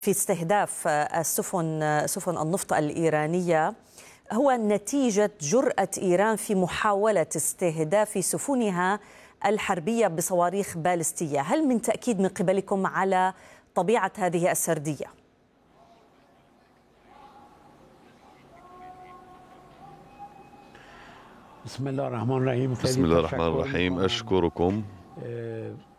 في استهداف سفن النفط الإيرانية هو نتيجة جرأة إيران في محاولة استهداف سفنها الحربية بصواريخ باليستية. هل من تأكيد من قبلكم على طبيعة هذه السردية؟ بسم الله الرحمن الرحيم. بسم الله الرحمن الرحيم. أشكركم